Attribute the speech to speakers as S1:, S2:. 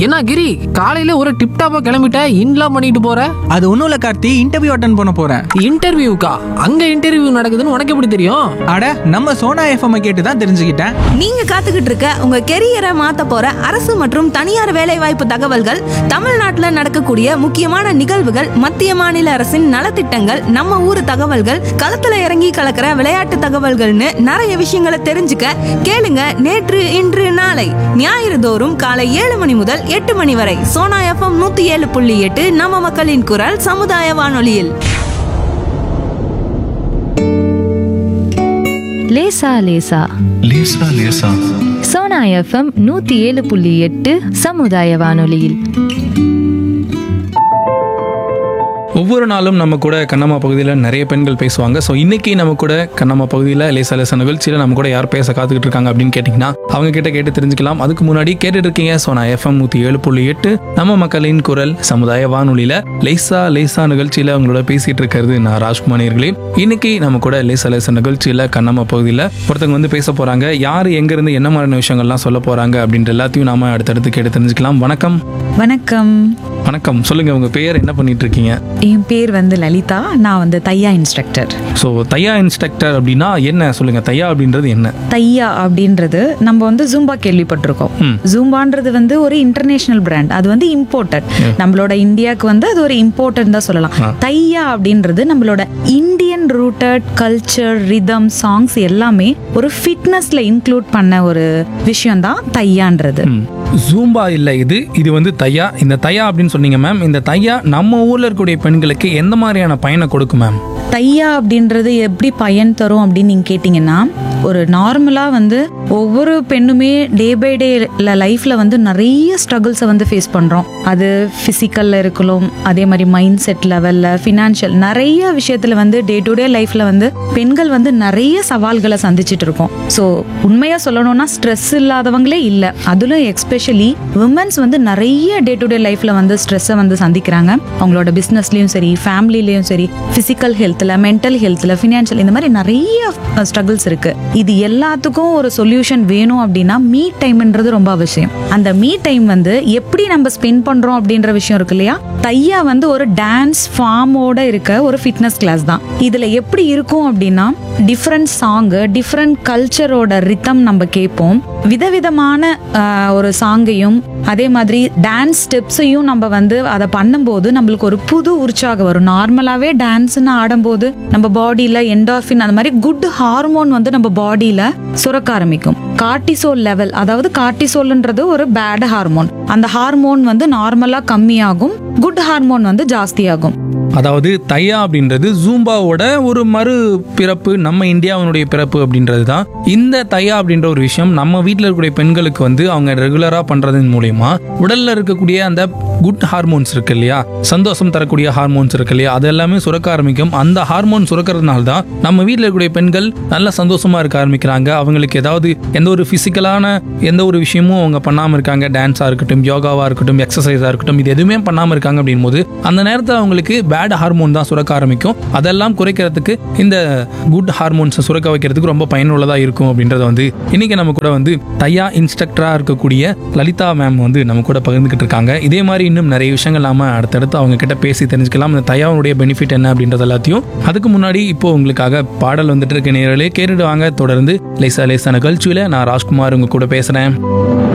S1: என்ன கிரி, காலையில ஒரு டிப்டாப்பா கிளம்பிட்ட, இன்லாம் பண்ணிட்டு போற?
S2: அது ஒன்றும் இல்லை கார்த்தி, இன்டர்வியூ அட்டன் பண்ண போகிறேன்.
S1: இன்டர்வியூக்கா? அங்க இன்டர்வியூ நடக்குதுன்னு உனக்கு எப்படி தெரியும்?
S2: அட, நம்ம சோனா எஃப்எம் கேட்டு தான் தெரிஞ்சுக்கிட்டேன்.
S3: நீங்க காத்துக்கிட்டு இருக்க உங்க கெரியரை மாத்த போற அரசு மற்றும் தனியார் வேலைவாய்ப்பு தகவல்கள், தமிழ்நாட்டுல நடக்கக்கூடிய முக்கியமான நிகழ்வுகள், மத்திய மாநில அரசின் நலத்திட்டங்கள், நம்ம ஊர் தகவல்கள், களத்துல இறங்கி கலக்கிற விளையாட்டு தகவல்கள்னு நிறைய விஷயங்களை தெரிஞ்சுக்க கேளுங்க. நேற்று இன்று நாளை ஞாயிறு தோறும் காலை 7 மணி முதல் 8 மணி வரை சோனா எஃப்எம் 107.8 நம்ம மக்களின் குரல் சமுதாய வானொலியில்.
S4: லேசா லேசா
S5: லேசா லேசா
S4: சோனா எஃப்எம் 107.8 சமுதாய வானொலியில்.
S6: ஒவ்வொரு நாளும் நம்ம கூட கண்ணம்மா பகுதியில் நிறைய பெண்கள் பேசுவாங்க. ஸோ இன்னைக்கு நம்ம கூட கண்ணம்மா பகுதியில் லேசா லேசா நிகழ்ச்சியில் நம்ம கூட யார் பேச காத்துக்கிட்டு இருக்காங்க அப்படின்னு கேட்டிங்கன்னா அவங்க கிட்ட கேட்டு தெரிஞ்சுக்கலாம். அதுக்கு முன்னாடி கேட்டுட்டு இருக்கீங்க சோனா எஃப்எம் 107.8 நம்ம மக்களின் குரல் சமுதாய வானொலியில் லேசா லேசா நிகழ்ச்சியில் அவங்களோட பேசிட்டு இருக்கிறது நான் ராஜ்குமார் அவர்களே. இன்னைக்கு நம்ம கூட லேசா லேசா நிகழ்ச்சியில் கண்ணம்மா பகுதியில் ஒருத்தவங்க வந்து பேச போறாங்க. யார் எங்கேருந்து என்ன மாதிரியான விஷயங்கள்லாம் சொல்ல போறாங்க அப்படின்ற எல்லாத்தையும் நாம அடுத்தடுத்து கேட்டு தெரிஞ்சுக்கலாம். வணக்கம்.
S7: வணக்கம்.
S6: வணக்கம், சொல்லுங்க உங்க பேர், என்ன பண்ணிட்டு இருக்கீங்க?
S7: என் பேர் வந்து லலிதா. நான் வந்து தையா இன்ஸ்ட்ரக்டர்.
S6: ஸோ தையா இன்ஸ்ட்ரக்டர் அப்படின்னா என்ன, சொல்லுங்க. தையா அப்படின்றது என்ன?
S7: தையா அப்படின்றது நம்ம வந்து ஜூம்பா கேள்விப்பட்டிருக்கோம். ஜூம்பான்றது வந்து ஒரு இன்டர்நேஷனல் பிராண்ட், அது வந்து இம்போர்ட்டட். நம்மளோட இந்தியாவுக்கு வந்து அது ஒரு இம்போர்ட்டட் தான் சொல்லலாம். தையா அப்படின்றது நம்மளோட Indian rooted culture, rhythm, songs எல்லாமே ஒரு ஃபிட்னஸ்ல இன்க்ளூட் பண்ண ஒரு விஷயம் தான் தையான்றது.
S6: ஜூம்பா இல்லை, இது வந்து தையா. இந்த தையா அப்படின்னு சொன்னீங்க மேம். இந்த தையா நம்ம ஊர்ல இருக்கக்கூடிய பெண்களுக்கு எந்த மாதிரியான பயனை கொடுக்கும் மேம்?
S7: தையா அப்படின்றது எப்படி பயன் தரும் அப்படின்னு நீங்க கேட்டீங்கன்னா, ஒரு நார்மலா வந்து ஒவ்வொரு பெண்ணுமே டே பை டே லைஃப்ல வந்து நிறைய ஸ்ட்ரகிள்ஸை வந்து ஃபேஸ் பண்றோம். அது பிசிக்கல்ல இருக்கலாம், அதே மாதிரி மைண்ட் செட் லெவல்ல, ஃபினான்ஷியல், நிறைய விஷயத்துல வந்து டே டு டே லைஃப்ல வந்து பெண்கள் வந்து நிறைய சவால்களை சந்திச்சுட்டு இருக்கோம். ஸோ உண்மையா சொல்லணும்னா ஸ்ட்ரெஸ் இல்லாதவங்களே இல்லை. அதுல எஸ்பெஷலி விமன்ஸ் வந்து நிறைய டே டு டே லைஃப்ல வந்து ஸ்ட்ரெஸ்ஸை வந்து சந்திக்கிறாங்க. அவங்களோட பிசினஸ்லயும் சரி, ஃபேமிலிலயும் சரி, பிசிக்கல் ஹெல்த்ல, மென்டல் ஹெல்த்ல, ஃபினான்ஷியல், இந்த மாதிரி நிறைய ஸ்ட்ரகிள்ஸ் இருக்கு. இது எல்லாத்துக்கும் ஒரு சொல்யூஷன் வேணும் அப்படின்னா மீ டைம்ன்றது ரொம்ப அவசியம். அந்த மீ டைம் வந்து எப்படி நம்ம ஸ்பெண்ட் பண்றோம் அப்படின்ற விஷயம் இருக்கு இல்லையா. தையா வந்து ஒரு டான்ஸ் ஃபார்மோட இருக்க ஒரு ஃபிட்னஸ் கிளாஸ் தான். இதுல எப்படி இருக்கும் அப்படின்னா, டிஃப்ரெண்ட் சாங்கு, டிஃப்ரெண்ட் கல்ச்சரோட ரிதம் நம்ம கேட்போம். விதவிதமான ஒரு சாங்கையும் அதே மாதிரி டான்ஸ் ஸ்டெப்ஸையும் நம்ம வந்து அதை பண்ணும்போது நம்மளுக்கு ஒரு புது உற்சாகம் வரும். நார்மலாவே டான்ஸ்ன்னு ஆடும்போது நம்ம பாடியில என்டார்பின், அந்த மாதிரி குட் ஹார்மோன் வந்து நம்ம பாடியில சுரக்க ஆரம்பிக்கும். கார்டிசோல் லெவல், அதாவது கார்டிசோல்ன்றது ஒரு பேட் ஹார்மோன், அந்த ஹார்மோன் வந்து நார்மலா கம்மியாகும், குட் ஹார்மோன் வந்து ஜாஸ்தியாகும்.
S6: அதாவது தையா அப்படின்றது ஜூம்பாவோட ஒரு மறு பிறப்பு, நம்ம இந்தியாவினுடைய பிறப்பு அப்படின்றது தான். இந்த தையா அப்படின்ற ஒரு விஷயம் நம்ம வீட்டில் இருக்கக்கூடிய பெண்களுக்கு வந்து அவங்க ரெகுலரா பண்றதன் மூலயமா உடல்ல இருக்கக்கூடிய அந்த குட் ஹார்மோன்ஸ் இருக்கு இல்லையா, சந்தோஷம் தரக்கூடிய ஹார்மோன்ஸ் இருக்கு இல்லையா, அது எல்லாமே சுரக்க ஆரம்பிக்கும். அந்த ஹார்மோன் சுரக்கிறதுனால தான் நம்ம வீட்டில் இருக்கக்கூடிய பெண்கள் நல்ல சந்தோஷமா இருக்க ஆரம்பிக்கிறாங்க. அவங்களுக்கு ஏதாவது எந்த ஒரு பிசிக்கலான எந்த ஒரு விஷயமும் அவங்க பண்ணாம இருக்காங்க, டான்ஸா இருக்கட்டும், யோகாவா இருக்கட்டும், எக்ஸசைஸா இருக்கட்டும், இது எதுவுமே பண்ணாம இருக்காங்க அப்படின் போது அந்த நேரத்தில் அவங்களுக்கு பேட் ஹார்மோன் தான் சுரக்க ஆரம்பிக்கும். அதெல்லாம் குறைக்கிறதுக்கு இந்த குட் ஹார்மோன்ஸை சுரக்க வைக்கிறதுக்கு ரொம்ப பயனுள்ளதா இருக்கும் அப்படின்றத வந்து இன்னைக்கு நம்ம கூட வந்து தையா இன்ஸ்ட்ரக்டரா இருக்கக்கூடிய லலிதா மேம் வந்து நம்ம கூட பகிர்ந்துகிட்டு இருக்காங்க. இதே மாதிரி இன்னும் நிறைய விஷயங்கள் நாம அடுத்தடுத்து அவங்க கிட்ட பேசி தெரிஞ்சுக்கலாம். இந்த தையாவுடைய பெனிஃபிட் என்ன அப்படின்றது எல்லாத்தையும். அதுக்கு முன்னாடி இப்போ உங்களுக்காக பாடல் வந்துட்டு இருக்க நேரலே கேட்டுட்டு வாங்க. தொடர்ந்து லேசா லேசா நிகழ்ச்சியில நான் ராஜ்குமார் உங்க கூட பேசுறேன்.